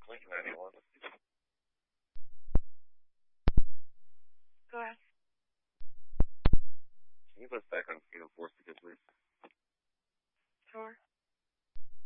Lincoln 91. Go ahead. Can you put us back on scale 460?